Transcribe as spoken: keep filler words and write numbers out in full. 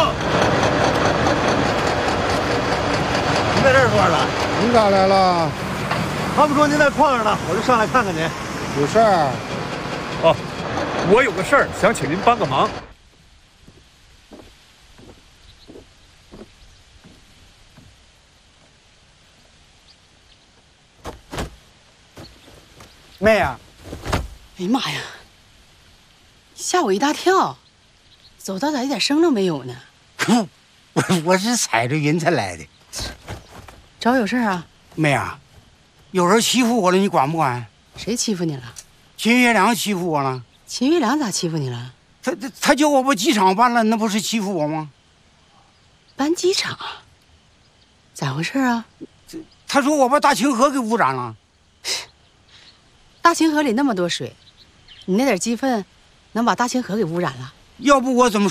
你在这儿坐着了？ 你咋来了？ 他们说您在矿上呢，我就上来看看您。 有事儿？ 哦，我有个事儿想请您帮个忙。 妹呀！ 哎呀妈呀！吓我一大跳，走道咋一点声都没有呢？ 我我是踩着云才来的。 找我有事啊？ 妹啊，有人欺负我了，你管不管？ 谁欺负你了？ 秦月良欺负我了。 秦月良咋欺负你了？ 他他他叫我把机场搬了，那不是欺负我吗？ 搬机场？咋回事啊？ 他说我把大清河给污染了。 大清河里那么多水，你那点鸡粪能把大清河给污染了？ 要不我怎么